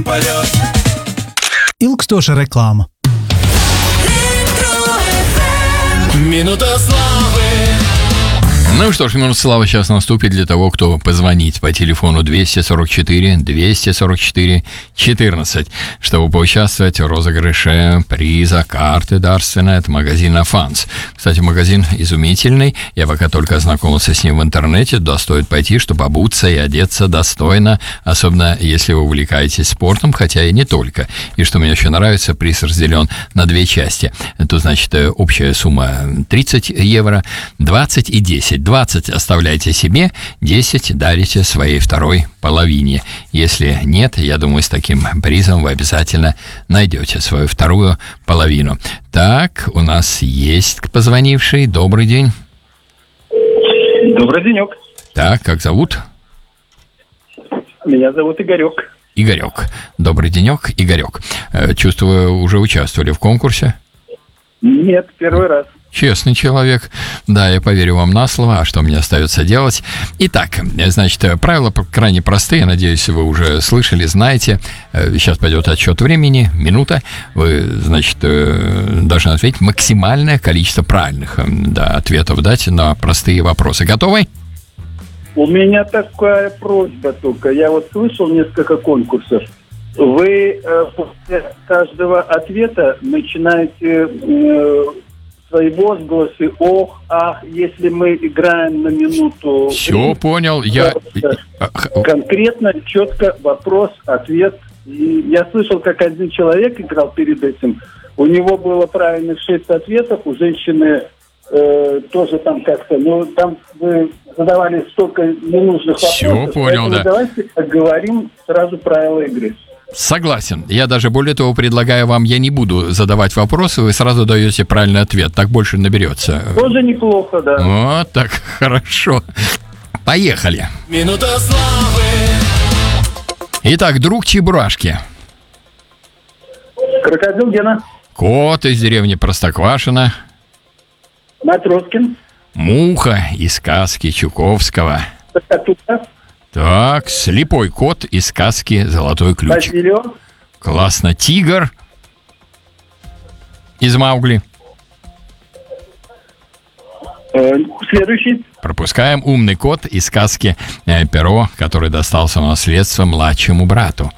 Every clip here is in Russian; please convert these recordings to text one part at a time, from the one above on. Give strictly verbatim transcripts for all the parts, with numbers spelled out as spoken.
полет. Ilgstoša reklāma. Минута славы. Ну что ж, минута славы сейчас наступит для того, кто позвонит по телефону двести сорок четыре двести сорок четыре четырнадцать, чтобы поучаствовать в розыгрыше приза карты дарственной от магазина «Фанс». Кстати, магазин изумительный. Я пока только ознакомился с ним в интернете. Туда стоит пойти, чтобы обуться и одеться достойно, особенно если вы увлекаетесь спортом, хотя и не только. И что мне еще нравится, приз разделен на две части. Это значит общая сумма тридцать евро, двадцать и десять. двадцать оставляйте себе, десять дарите своей второй половине. Если нет, я думаю, с таким призом вы обязательно найдете свою вторую половину. Так, у нас есть позвонивший. Добрый день. Добрый денек. Так, как зовут? Меня зовут Игорек. Игорек. Добрый денек, Игорек. Чувствую, уже участвовали в конкурсе? Нет, первый раз. Честный человек. Да, я поверю вам на слово, а что мне остается делать? Итак, значит, правила крайне простые, надеюсь, вы уже слышали, знаете. Сейчас пойдет отсчет времени, минута. Вы, значит, должны ответить максимальное количество правильных, да, ответов дать на простые вопросы. Готовы? У меня такая просьба только. Я вот слышал несколько конкурсов. Вы э, после каждого ответа начинаете... Э, свои возгласы, ох, ах, если мы играем на минуту. Все, понял. Я... Конкретно, четко, вопрос, ответ. И я слышал, как один человек играл перед этим. У него было правильных шесть ответов, у женщины э, тоже там как-то, ну, там вы задавали столько ненужных вопросов. Все, понял, да. Давайте говорим сразу правила игры. Согласен. Я даже более того предлагаю вам, я не буду задавать вопросы, вы сразу даете правильный ответ. Так больше наберется. Тоже неплохо, да. Вот так, хорошо. Поехали. Минута славы. Итак, друг Чебурашки. Крокодил Гена. Кот из деревни Простоквашино. Матроскин. Муха из сказки Чуковского. Татука. Так, слепой кот из сказки «Золотой ключик». Базилио. Классно. Тигр из Маугли. Э, следующий. Пропускаем. Умный кот из сказки э, «Перо», который достался в наследство младшему брату.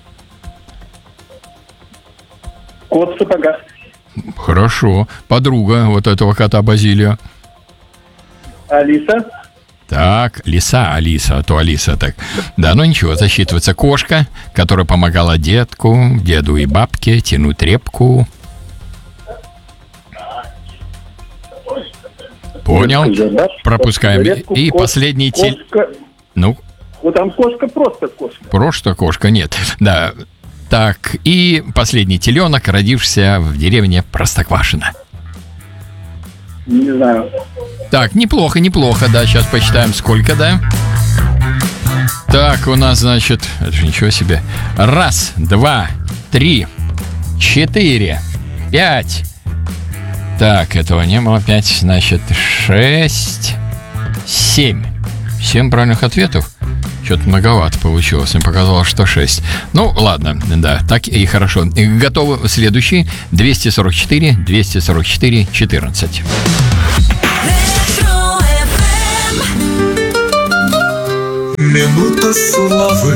Кот в сапогах. Хорошо. Подруга вот этого кота Базилио. Алиса. Так, лиса, Алиса, а то Алиса так. Да, ну ничего, засчитывается. Кошка, которая помогала детку, деду и бабке тянуть репку. Понял. Пропускаем. Репку, И кот, последний тель... кошка. Ну, Вот там кошка, просто кошка. просто кошка, нет. Да. Так, и последний теленок, родившийся в деревне Простоквашино. Не знаю. Так, неплохо, неплохо, да, сейчас посчитаем, сколько, да. Так, у нас, значит, это же ничего себе. Раз, два, три, четыре, пять. Так, этого не было, пять, значит, шесть, семь. Семь правильных ответов? Что-то многовато получилось, мне показалось, что шесть. Ну, ладно, да, так и хорошо. Готовы следующий, двести сорок четыре двести сорок четыре четырнадцать. Минута славы.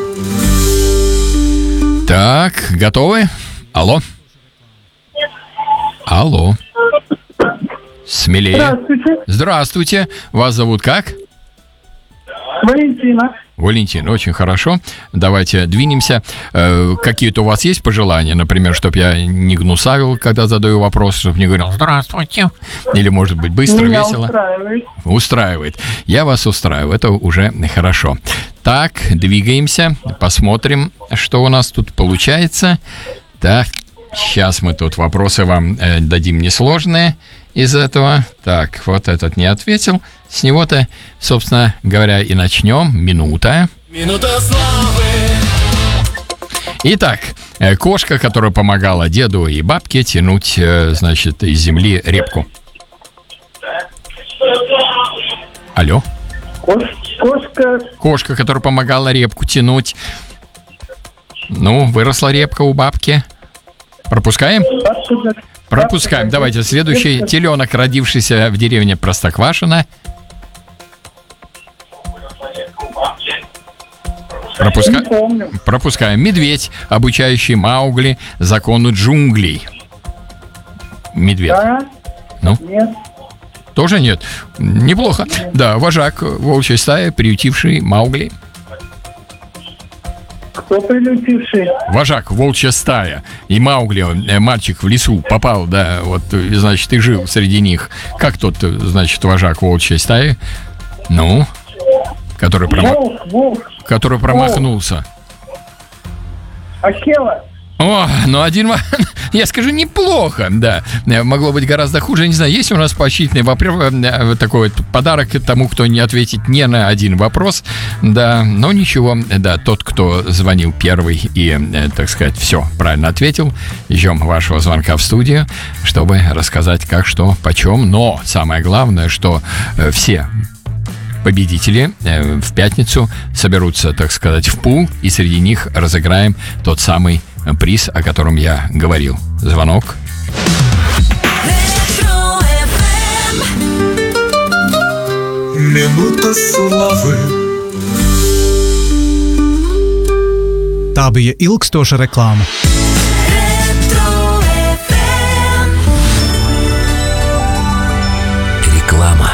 Так, готовы? Алло? Алло. Смелее. Здравствуйте. Здравствуйте. Вас зовут как? Валентина. Валентин, очень хорошо. Давайте двинемся. Э, какие-то у вас есть пожелания? Например, чтобы я не гнусавил, когда задаю вопрос, чтобы не говорил «Здравствуйте». Или, может быть, быстро, Меня весело. устраивает. Устраивает. Я вас устраиваю. Это уже хорошо. Так, двигаемся. Посмотрим, что у нас тут получается. Так, сейчас мы тут вопросы вам э, дадим несложные из этого. Так, вот этот не ответил. С него-то, собственно говоря, и начнем. Минута. Минута славы. Итак, э, кошка, которая помогала деду и бабке тянуть, э, значит, из земли репку. Алло? Кош, кошка. Кошка, которая помогала репку тянуть. Ну, выросла репка у бабки. Пропускаем? Пропускаем. Давайте следующий. Теленок, родившийся в деревне Простоквашино. Пропуска... Пропускаем. Медведь, обучающий Маугли закону джунглей. Медведь. Да? Ну? Нет. Тоже нет? Неплохо. Да, вожак волчьей стаи, приютивший Маугли. Кто прилетевший? Вожак, волчья стая. И Маугли, э, мальчик в лесу, попал, да, вот, значит, и жил среди них. Как тот, значит, вожак волчьей стаи? Ну? Который, прома... Волк, волк. который промахнулся. Акела. О, ну один, я скажу, неплохо, да. Могло быть гораздо хуже, не знаю, есть у нас поощрительный вопрос, такой вот подарок тому, кто не ответит не на один вопрос, да, но ничего, да, тот, кто звонил первый и, так сказать, все правильно ответил, ждем вашего звонка в студию, чтобы рассказать, как, что, почем, но самое главное, что все победители в пятницу соберутся, так сказать, в пул, и среди них разыграем тот самый приз, о котором я говорил. Звонок. Минута славы. Tā bija ilgstoša reklāma. Реклама.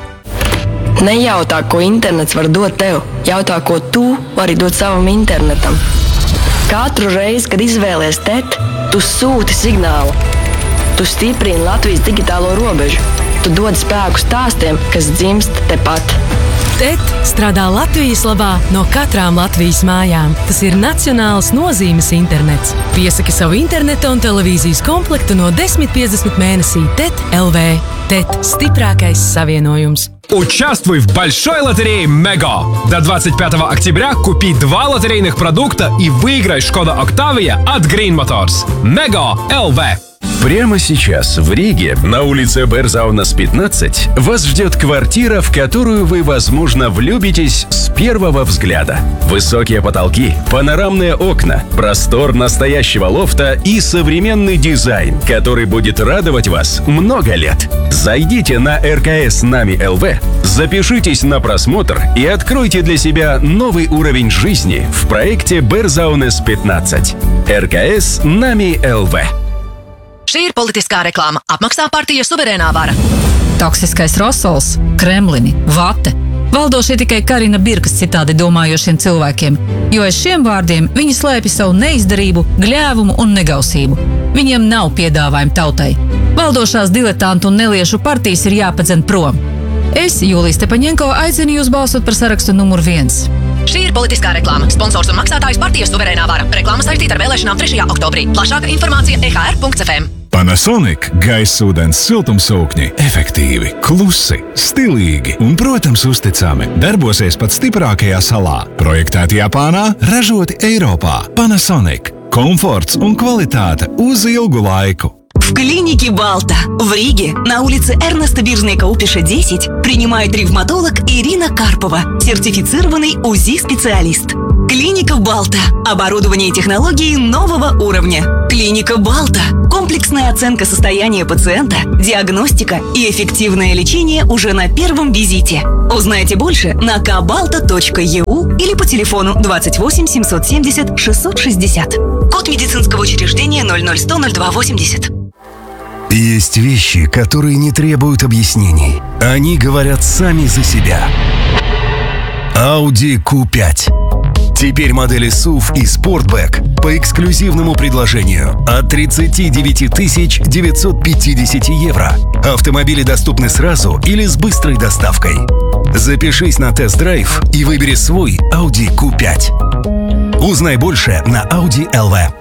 Nejautā, ko internets var dot tev. Jautā, ko tu vari dot savam internetam. Katru reizi, kad izvēlies tet, tu sūti signālu. Tu stiprini Latvijas digitālo robežu. Tu dod spēku stāstiem, kas dzimst tepat. Tet strādā Latvijas labā no katrām Latvijas mājām. Tas ir nacionāls nozīmes internets. Piesaki savu interneta un televīzijas komplektu no desmit piecdesmit mēnesī Tet L V. Tet – stiprākais savienojums. Участвуй в большой лотерее Мега. До двадцать пятого октября купи два лотерейных продукта и выиграй Шкода Октавия от Green Motors. Мега эл ви. Прямо сейчас в Риге, на улице Берзаунас пятнадцать, вас ждет квартира, в которую вы, возможно, влюбитесь с первого взгляда. Высокие потолки, панорамные окна, простор настоящего лофта и современный дизайн, который будет радовать вас много лет. Зайдите на эр ка эс Нами эл ви, запишитесь на просмотр и откройте для себя новый уровень жизни в проекте Берзаунас пятнадцать. эр ка эс Нами эл ви. Šī ir politiskā reklāma. Apmaksā partija Suverēnā vara. Toksiskais rosols, Kremlini, vate. Valdošie tikai Karina Birkas citādi domājošiem cilvēkiem, jo aiz šiem vārdiem viņi slēpj savu neizdarību, gļēvumu un negausību. Viņiem nav piedāvājumu tautai. Valdošās diletantu un neliešu partijas ir jāpadzen prom. Es, Jūlija Stepaņenko, aicinu jūs balsot par sarakstu numur viens. Šī ir politiskā reklāma. Sponsors un maksātājs partija Suverēnā vara. Reklāma saistīta ar vēlēšanām trešajā oktobrī. Plašāka informācija e ha er punkts ef em. Panasonic gaisa ūdens siltumsūkņi efektīvi, klusi, stilīgi un, protams, uzticami. Darbosies pat stiprākajā salā. Projektēti Japānā, ražoti Eiropā. Panasonic. Komforts un kvalitāte uz ilgu laiku. В клинике Балта в Риге на улице Эрнеста Биржника-Упиша десять принимает ревматолог Ирина Карпова, сертифицированный УЗИ-специалист. Клиника Балта. Оборудование и технологии нового уровня. Клиника Балта. Комплексная оценка состояния пациента, диагностика и эффективное лечение уже на первом визите. Узнайте больше на кабалта точка е у или по телефону двадцать восемь семьсот семьдесят шестьсот шестьдесят. Код медицинского учреждения ноль ноль сто ноль два восемьдесят. Есть вещи, которые не требуют объяснений. Они говорят сами за себя. Audi кью пять. Теперь модели эс ю ви и Sportback по эксклюзивному предложению от тридцать девять тысяч девятьсот пятьдесят евро. Автомобили доступны сразу или с быстрой доставкой. Запишись на тест-драйв и выбери свой Audi кью пять. Узнай больше на Audi эл ви.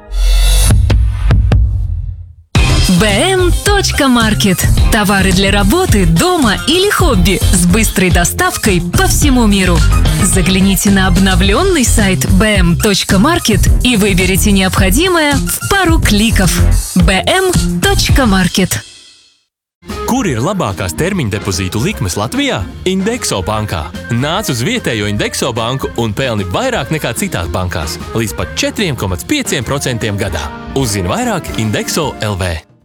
бэ эм точка market. Товары для работы, дома или хобби с быстрой доставкой по всему миру. Загляните на обновленный сайт бэ эм точка market и выберите необходимое в пару кликов. бэ эм точка market. Kur ir labākās termiņa depozītu likmes Latvijā? Indexo bankā. Nāc uz vietējo Indexo banku un pelni vairāk nekā citās bankās. Līdz pat četri komats pieci procenti gadā. Uzzini vairāk Indexo L V.